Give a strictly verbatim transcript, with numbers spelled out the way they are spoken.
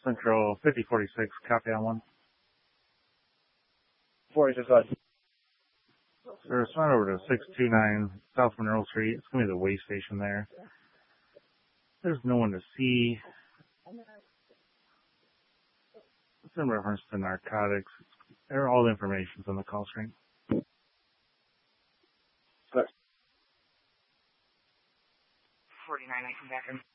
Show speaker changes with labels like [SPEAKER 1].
[SPEAKER 1] Central fifty forty-six, copy on one.
[SPEAKER 2] forty-six, go ahead.
[SPEAKER 1] So respond over to six two nine South Monroe Street. It's going to be the way station there. There's no one to see. It's in reference to narcotics. There, all the information's on the call screen.
[SPEAKER 2] Good.
[SPEAKER 3] forty-nine, I come back in.